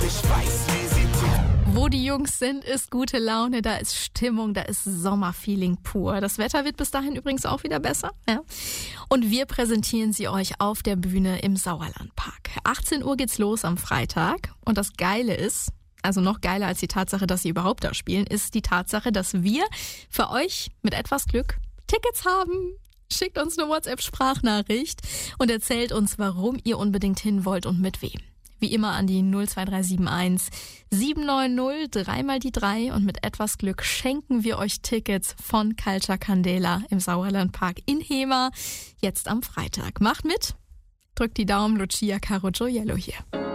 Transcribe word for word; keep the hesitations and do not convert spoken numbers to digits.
ich weiß, wie sie tickt. Wo die Jungs sind, ist gute Laune, da ist Stimmung, da ist Sommerfeeling pur. Das Wetter wird bis dahin übrigens auch wieder besser. Ja. Und wir präsentieren sie euch auf der Bühne im Sauerlandpark. achtzehn Uhr geht's los am Freitag. Und das Geile ist, also noch geiler als die Tatsache, dass sie überhaupt da spielen, ist die Tatsache, dass wir für euch mit etwas Glück Tickets haben. Schickt uns eine WhatsApp-Sprachnachricht und erzählt uns, warum ihr unbedingt hin wollt und mit wem. Wie immer an die null zwei drei sieben eins sieben neun null drei mal die drei und mit etwas Glück schenken wir euch Tickets von Culture Candela im Sauerlandpark in Hemer jetzt am Freitag. Macht mit, drückt die Daumen, Lucia Caro Gioiello hier.